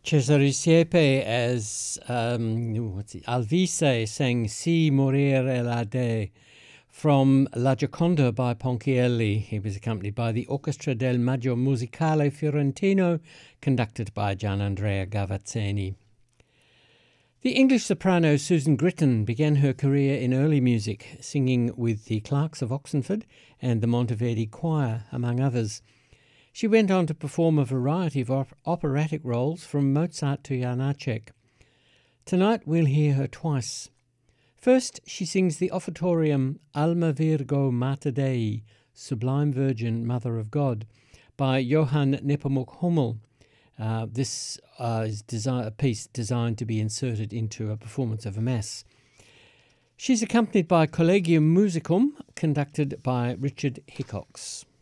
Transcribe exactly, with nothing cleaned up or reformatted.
Cesare Siepe as um, what's it? Alvise sang Si morire la de from La Gioconda by Ponchielli. He was accompanied by the Orchestra del Maggio Musicale Fiorentino, conducted by Gianandrea Gavazzeni. The English soprano Susan Gritton began her career in early music, singing with the Clarks of Oxenford and the Monteverdi Choir, among others. She went on to perform a variety of op- operatic roles from Mozart to Janacek. Tonight we'll hear her twice. First, she sings the offertorium Alma Virgo Mater Dei, Sublime Virgin, Mother of God, by Johann Nepomuk Hummel. Uh, this uh, is desi- a piece designed to be inserted into a performance of a mass. She's accompanied by Collegium Musicum, conducted by Richard Hickox.